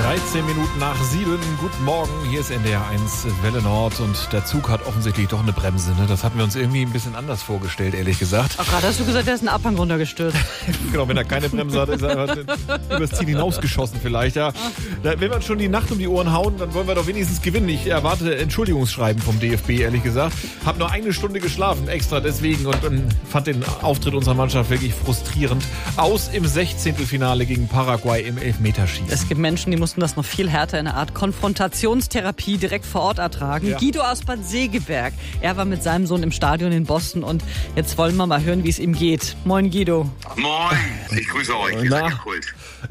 13 Minuten nach 7. Guten Morgen, hier ist NDR 1 Welle Nord und der Zug hat offensichtlich doch eine Bremse. Ne? Das hatten wir uns irgendwie ein bisschen anders vorgestellt, ehrlich gesagt. Auch gerade hast du gesagt, er ist einen Abhang runtergestürzt. Genau, wenn er keine Bremse hat, ist er einfach übers Ziel hinausgeschossen vielleicht. Ja. Wenn wir uns schon die Nacht um die Ohren hauen, dann wollen wir doch wenigstens gewinnen. Ich erwarte Entschuldigungsschreiben vom DFB, ehrlich gesagt. Hab nur eine Stunde geschlafen, extra deswegen und fand den Auftritt unserer Mannschaft wirklich frustrierend. Aus im 16. Finale gegen Paraguay im Elfmeterschießen. Es gibt Menschen, die mussten das noch viel härter in einer Art Konfrontationstherapie direkt vor Ort ertragen. Ja. Guido aus Bad Segeberg. Er war mit seinem Sohn im Stadion in Boston und jetzt wollen wir mal hören, wie es ihm geht. Moin Guido. Moin, ich grüße euch. Ihr seid ja Kult.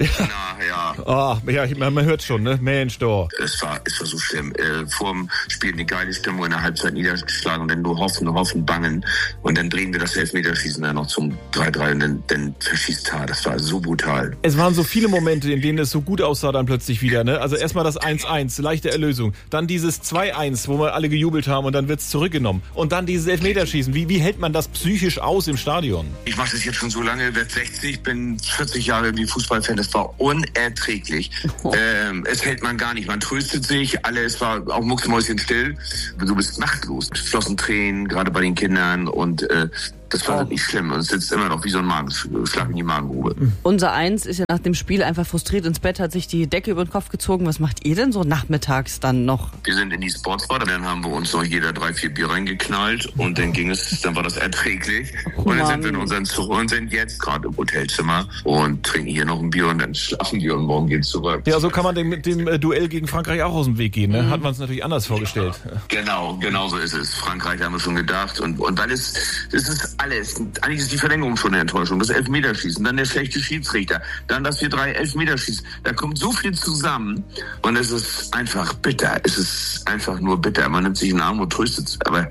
Man hört schon, ne? Mensch, doch. Es war so schlimm. Vorm Spiel eine geile Stimmung, in der Halbzeit niedergeschlagen und dann nur hoffen, bangen. Und dann drehen wir das Elfmeterschießen dann noch zum 3-3 und dann verschießt Tar. Das war so brutal. Es waren so viele Momente, in denen es so gut aussah dann plötzlich wieder, ne? Also erstmal das 1-1, leichte Erlösung. Dann dieses 2-1, wo wir alle gejubelt haben und dann wird's zurückgenommen. Und dann dieses Elfmeterschießen. Wie hält man das psychisch aus im Stadion? Ich mache das jetzt schon so lange, werde 60, bin 40 Jahre irgendwie Fußballfan. Das war unerträglich. Es hält man gar nicht. Man tröstet sich, es war auch mucksmäuschen still. Du bist machtlos. Es flossen Tränen, gerade bei den Kindern und das war wirklich schlimm und es sitzt immer noch wie so ein Magenschlag in die Magengrube. Unser Eins ist ja nach dem Spiel einfach frustriert ins Bett, hat sich die Decke über den Kopf gezogen. Was macht ihr denn so nachmittags dann noch? Wir sind in die Sportsbar, dann haben wir uns noch jeder 3-4 Bier reingeknallt und dann war das erträglich. Und dann sind wir in unseren Zug und sind jetzt gerade im Hotelzimmer und trinken hier noch ein Bier und dann schlafen wir und morgen geht's zurück. Ja, so kann man mit dem Duell gegen Frankreich auch aus dem Weg gehen, ne? Hat man es natürlich anders vorgestellt. Genau so ist es. Frankreich haben wir schon gedacht und weil es ist alles. Eigentlich ist die Verlängerung schon eine Enttäuschung. Das Elfmeterschießen, dann der schlechte Schiedsrichter, dann, dass wir 3 Elfmeter schießen. Da kommt so viel zusammen und es ist einfach bitter. Es ist einfach nur bitter. Man nimmt sich in den Arm und tröstet sich. Aber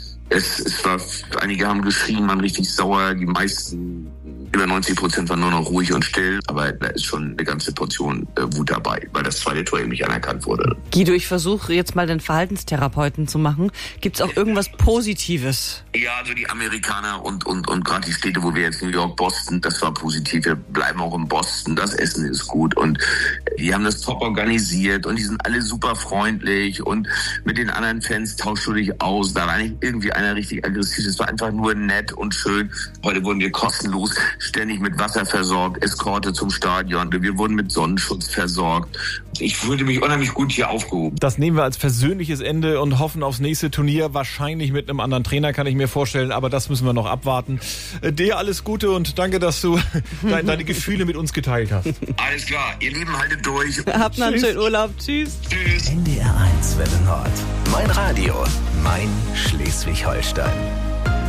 einige haben geschrien, waren richtig sauer. Die meisten, über 90% waren nur noch ruhig und still. Aber da ist schon eine ganze Portion Wut dabei, weil das zweite Tor eben nicht anerkannt wurde. Guido, ich versuche jetzt mal den Verhaltenstherapeuten zu machen. Gibt es auch irgendwas Positives? Ja, also die Amerikaner und gerade die Städte, wo wir jetzt New York, Boston, das war positiv. Wir bleiben auch in Boston. Das Essen ist gut und die haben das top organisiert und die sind alle super freundlich und mit den anderen Fans tauschst du dich aus. Da war nicht irgendwie einer richtig aggressiv. Es war einfach nur nett und schön. Heute wurden wir kostenlos ständig mit Wasser versorgt, Eskorte zum Stadion. Wir wurden mit Sonnenschutz versorgt. Ich fühlte mich unheimlich gut hier aufgehoben. Das nehmen wir als versöhnliches Ende und hoffen aufs nächste Turnier. Wahrscheinlich mit einem anderen Trainer, kann ich mir vorstellen. Aber das müssen wir noch abwarten. Dir alles Gute und danke, dass du deine Gefühle mit uns geteilt hast. Alles klar. Ihr Lieben, haltet durch. Habt noch einen schönen Urlaub. Tschüss. NDR 1 Welle Nord. Mein Radio. Mein Schleswig-Holstein.